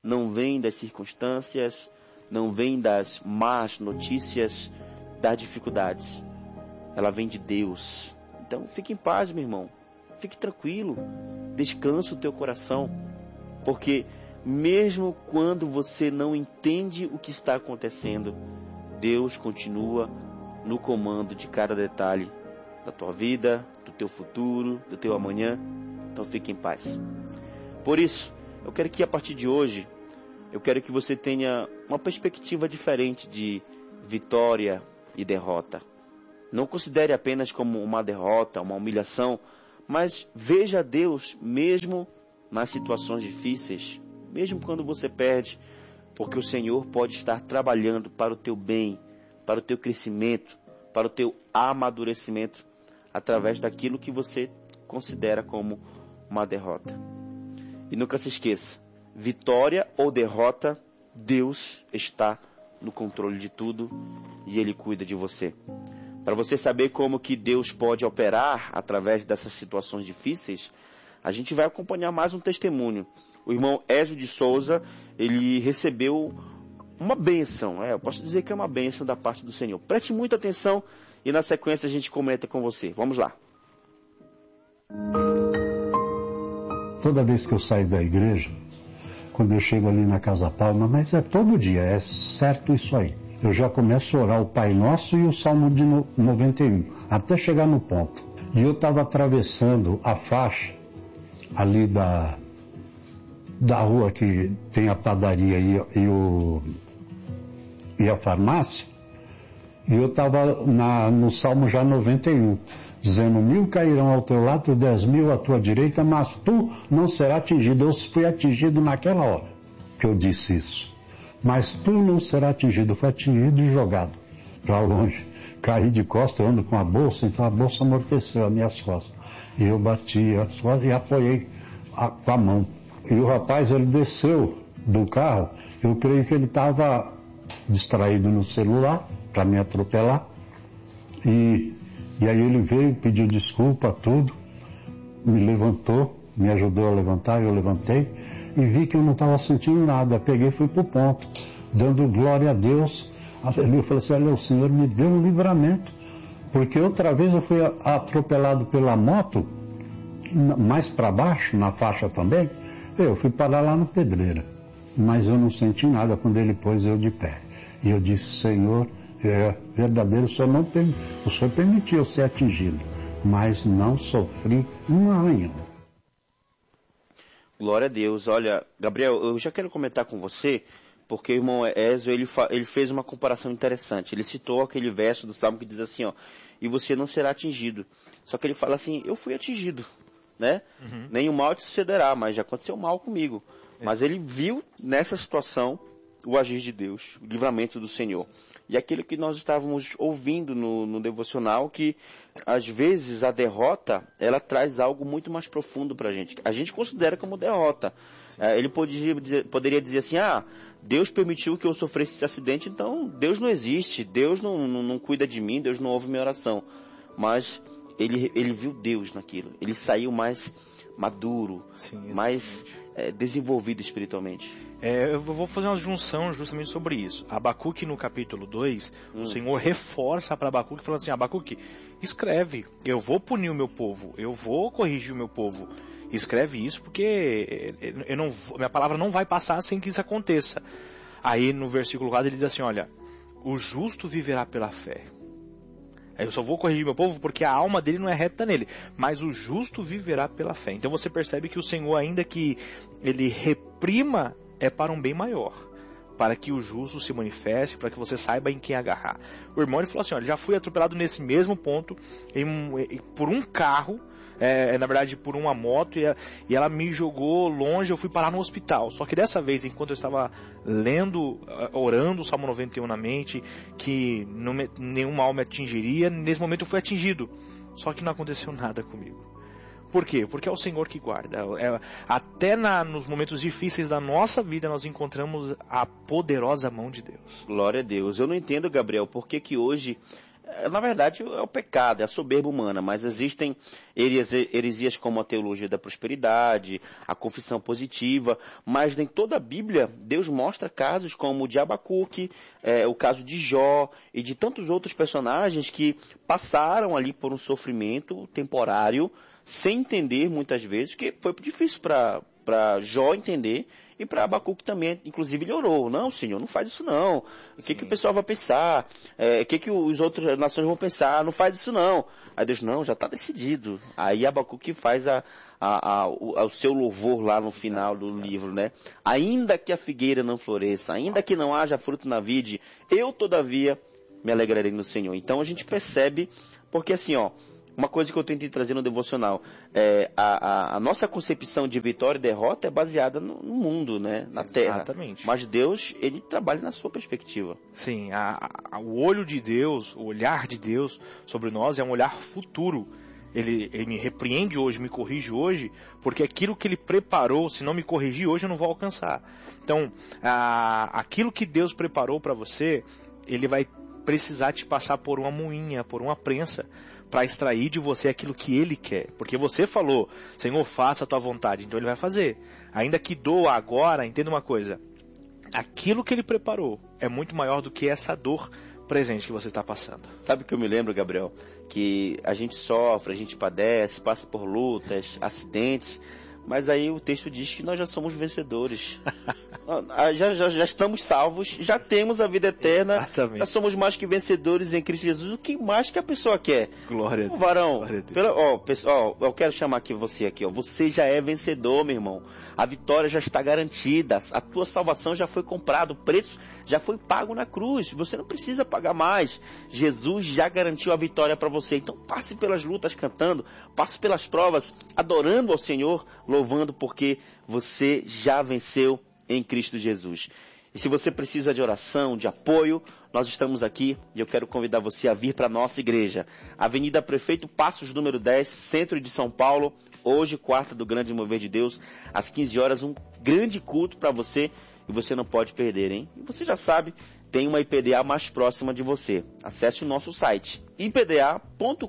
não vem das circunstâncias, não vem das más notícias, das dificuldades. Ela vem de Deus. Então fique em paz, meu irmão. Fique tranquilo. Descansa o teu coração. Porque mesmo quando você não entende o que está acontecendo, Deus continua no comando de cada detalhe da tua vida, do teu futuro, do teu amanhã. Então fique em paz. Por isso, eu quero que a partir de hoje, eu quero que você tenha uma perspectiva diferente de vitória e derrota. Não considere apenas como uma derrota, uma humilhação, mas veja Deus mesmo nas situações difíceis, mesmo quando você perde, porque o Senhor pode estar trabalhando para o teu bem, para o teu crescimento, para o teu amadurecimento, através daquilo que você considera como uma derrota. E nunca se esqueça, vitória ou derrota, Deus está no controle de tudo e Ele cuida de você. Para você saber como que Deus pode operar através dessas situações difíceis, a gente vai acompanhar mais um testemunho. O irmão Ezio de Souza, ele recebeu uma bênção, eu posso dizer que é uma bênção da parte do Senhor. Preste muita atenção e na sequência a gente comenta com você. Vamos lá. Toda vez que eu saio da igreja, quando eu chego ali na Casa Palma, mas é todo dia, é certo isso aí. Eu já começo a orar o Pai Nosso e o Salmo de 91, até chegar no ponto. E eu estava atravessando a faixa ali da rua que tem a padaria e a farmácia, e eu estava no Salmo já 91, dizendo: 1.000 cairão ao teu lado, 10.000 à tua direita, mas tu não serás atingido. Eu fui atingido naquela hora que eu disse isso. Mas tu não serás atingido. Eu fui atingido e jogado para longe. Caí de costas, eu ando com a bolsa, então a bolsa amorteceu as minhas costas. E eu bati as costas e apoiei com a mão. E o rapaz, ele desceu do carro, eu creio que ele estava distraído no celular para me atropelar. E aí ele veio, pediu desculpa, tudo, me levantou, me ajudou a levantar, eu levantei e vi que eu não estava sentindo nada. Peguei e fui para o ponto, dando glória a Deus. Eu falei assim: olha, o Senhor me deu um livramento, porque outra vez eu fui atropelado pela moto, mais para baixo, na faixa também. Eu fui parar lá no Pedreira, mas eu não senti nada quando ele pôs eu de pé. E eu disse: Senhor, é verdadeiro, o Senhor permitiu eu ser atingido, mas não sofri um arranhão. Glória a Deus. Olha, Gabriel, eu já quero comentar com você, porque o irmão Ezio, ele fez uma comparação interessante. Ele citou aquele verso do Salmo que diz assim, e você não será atingido. Só que ele fala assim: eu fui atingido, né? Uhum. Nenhum mal te sucederá, mas já aconteceu mal comigo. Mas ele viu nessa situação o agir de Deus, o livramento do Senhor. E aquilo que nós estávamos ouvindo no devocional, que às vezes a derrota, ela traz algo muito mais profundo para a gente. A gente considera como derrota. Ele poderia dizer assim: Deus permitiu que eu sofresse esse acidente, então Deus não existe, Deus não cuida de mim, Deus não ouve minha oração. Mas ele viu Deus naquilo, ele saiu mais maduro, sim, mais desenvolvido espiritualmente. Eu vou fazer uma junção justamente sobre isso. Abacuque, no capítulo 2, o Senhor reforça para Abacuque, falando assim: Abacuque, escreve, eu vou punir o meu povo, eu vou corrigir o meu povo. Escreve isso, porque minha palavra não vai passar sem que isso aconteça. Aí no versículo 4 ele diz assim: olha, o justo viverá pela fé. Eu só vou corrigir meu povo porque a alma dele não é reta nele, mas o justo viverá pela fé. Então você percebe que o Senhor, ainda que ele reprima, é para um bem maior, para que o justo se manifeste, para que você saiba em quem agarrar. O irmão, ele falou assim: olha, já fui atropelado nesse mesmo ponto por um carro, na verdade por uma moto, e ela me jogou longe, eu fui parar no hospital. Só que dessa vez, enquanto eu estava lendo, orando o Salmo 91 na mente, que nenhum mal me atingiria, nesse momento eu fui atingido, só que não aconteceu nada comigo. Por quê? Porque é o Senhor que guarda. Até nos momentos difíceis da nossa vida nós encontramos a poderosa mão de Deus. Glória a Deus. Eu não entendo, Gabriel, por que hoje Na verdade, é o pecado, é a soberba humana, mas existem heresias como a teologia da prosperidade, a confissão positiva, mas em toda a Bíblia, Deus mostra casos como o de Abacuque, o caso de Jó e de tantos outros personagens que passaram ali por um sofrimento temporário, sem entender muitas vezes, que foi difícil para Jó entender. E para Abacuque também, inclusive, ele orou. Não, Senhor, não faz isso não. O que o pessoal vai pensar? O que os outras nações vão pensar? Não faz isso não. Aí Deus, não, já está decidido. Aí Abacuque faz o seu louvor lá no final do livro, né? Ainda que a figueira não floresça, ainda que não haja fruto na vide, eu, todavia, me alegrarei no Senhor. Então a gente percebe, porque assim, uma coisa que eu tentei trazer no devocional, a nossa concepção de vitória e derrota é baseada no mundo, né? Na Terra. Exatamente. Mas Deus, ele trabalha na sua perspectiva. Sim, o olho de Deus, o olhar de Deus sobre nós é um olhar futuro. Ele me repreende hoje, me corrige hoje, porque aquilo que ele preparou, se não me corrigir hoje, eu não vou alcançar. Então, aquilo que Deus preparou para você, ele vai precisar te passar por uma moinha, por uma prensa, para extrair de você aquilo que ele quer. Porque você falou, Senhor, faça a tua vontade, então ele vai fazer. Ainda que doa agora, entenda uma coisa, aquilo que ele preparou é muito maior do que essa dor presente que você está passando. Sabe o que eu me lembro, Gabriel? Que a gente sofre, a gente padece, passa por lutas, acidentes, mas aí o texto diz que nós já somos vencedores. já estamos salvos, já temos a vida eterna. Exatamente. Já somos mais que vencedores em Cristo Jesus. O que mais que a pessoa quer? Glória a Deus. Varão, Glória a Deus. pessoal, eu quero chamar aqui você aqui, você já é vencedor, meu irmão. A vitória já está garantida, a tua salvação já foi comprada, o preço já foi pago na cruz, você não precisa pagar mais. Jesus já garantiu a vitória para você. Então passe pelas lutas cantando, passe pelas provas adorando ao Senhor, louvando, porque você já venceu em Cristo Jesus. E se você precisa de oração, de apoio, nós estamos aqui e eu quero convidar você a vir para a nossa igreja. Avenida Prefeito Passos, número 10, centro de São Paulo. Hoje, quarta do Grande Mover de Deus, às 15 horas, um grande culto para você e você não pode perder, hein? E você já sabe, tem uma IPDA mais próxima de você. Acesse o nosso site, ipda.com.br,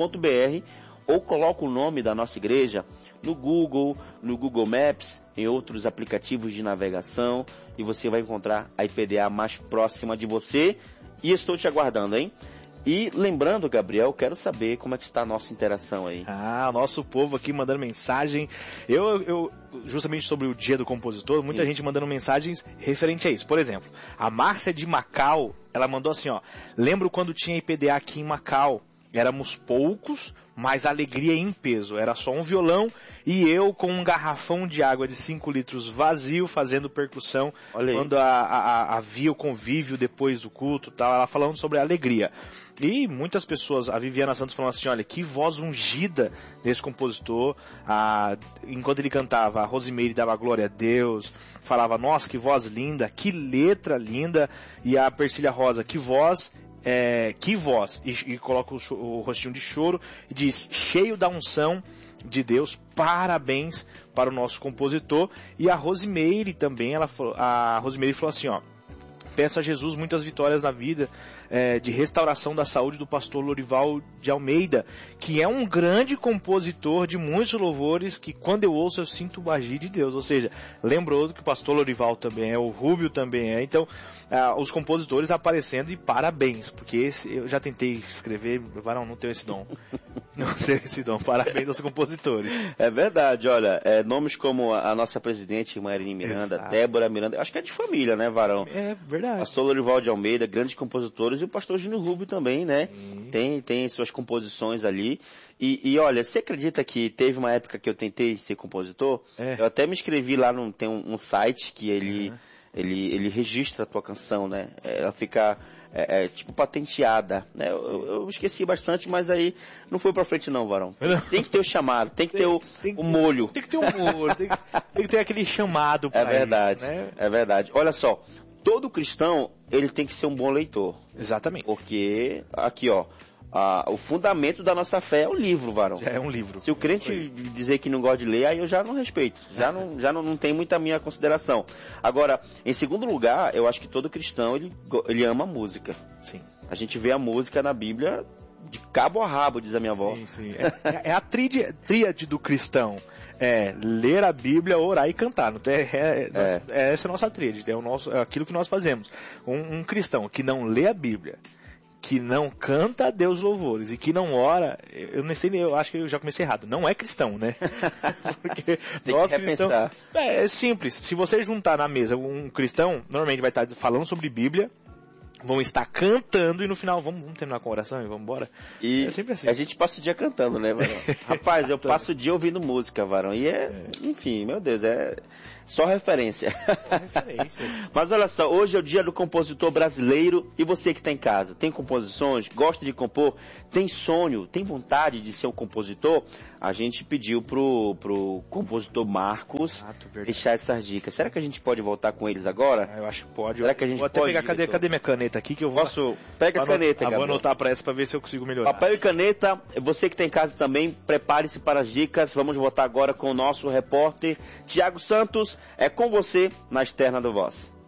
ou coloque o nome da nossa igreja no Google Maps, em outros aplicativos de navegação, e você vai encontrar a IPDA mais próxima de você. E estou te aguardando, hein? E lembrando, Gabriel, quero saber como é que está a nossa interação aí. O nosso povo aqui mandando mensagem. Eu justamente sobre o dia do compositor, muita gente mandando mensagens referente a isso. Por exemplo, a Márcia de Macau, ela mandou assim, lembro quando tinha IPDA aqui em Macau. Éramos poucos, mas a alegria em peso. Era só um violão e eu com um garrafão de água de 5 litros vazio fazendo percussão. Quando havia o convívio depois do culto, tal, ela falando sobre a alegria. E muitas pessoas, a Viviana Santos falando assim, olha, que voz ungida desse compositor. Enquanto ele cantava, a Rosimeire dava glória a Deus, falava, nossa, que voz linda, que letra linda. E a Persília Rosa, que voz... e coloca o rostinho de choro e diz, cheio da unção de Deus, parabéns para o nosso compositor. E a Rosimeire também, a Rosimeire falou assim, peço a Jesus muitas vitórias na vida, de restauração da saúde do pastor Lorival de Almeida, que é um grande compositor de muitos louvores, que quando eu ouço eu sinto o agir de Deus. Ou seja, lembrou que o pastor Lorival também é, o Rúbio também é. Então, os compositores aparecendo, e parabéns, porque eu já tentei escrever, não tenho esse dom. Não tenho esse dom. Parabéns aos compositores. É verdade, olha, nomes como a nossa presidente Mairine Miranda, Exato. Débora Miranda, acho que é de família, né, Varão? É verdade. Pastor Lorival de Almeida, grandes compositores, e o pastor Júnior Rubio também, né? Tem suas composições ali. E olha, você acredita que teve uma época que eu tentei ser compositor? Eu até me inscrevi lá, tem um site que ele registra a tua canção, né? Ela fica tipo patenteada, né? Eu esqueci bastante, mas aí não foi pra frente não, Varão. Tem que ter o chamado, tem que ter o molho. Tem que ter o molho, tem que ter aquele chamado pra verdade, isso, né? É verdade. Olha só, todo cristão, ele tem que ser um bom leitor. Exatamente. Porque, aqui o fundamento da nossa fé é o livro, Varão. É um livro. Se o crente dizer que não gosta de ler, aí eu já não respeito. Já não tem muita minha consideração. Agora, em segundo lugar, eu acho que todo cristão, ele ama a música. Sim. A gente vê a música na Bíblia de cabo a rabo, diz a minha avó. Sim, sim. É a tríade do cristão. É ler a Bíblia, orar e cantar. Essa é a nossa tríade, é aquilo que nós fazemos. Um cristão que não lê a Bíblia, que não canta a Deus louvores e que não ora, eu acho que eu já comecei errado, não é cristão, né? Porque nós cristãos, é simples, se você juntar na mesa um cristão, normalmente vai estar falando sobre Bíblia, vão estar cantando e no final vamos terminar com a oração e vamos embora. E é sempre assim. A gente passa o dia cantando, né, Varão? Rapaz, eu passo o dia ouvindo música, Varão. E enfim, meu Deus, é só referência. Mas olha só, hoje é o dia do compositor brasileiro. E você que está em casa, tem composições, gosta de compor, tem sonho, tem vontade de ser um compositor? A gente pediu pro compositor Marcos deixar essas dicas. Será que a gente pode voltar com eles agora? Eu acho que pode. Será que a gente vou até pode? Pegar, cadê minha caneta aqui que eu vou... Pega a caneta, Gabriel. Vou anotar para essa para ver se eu consigo melhorar. Papel e caneta, você que está em casa também, prepare-se para as dicas. Vamos voltar agora com o nosso repórter Tiago Santos. É com você na Externa do Voz.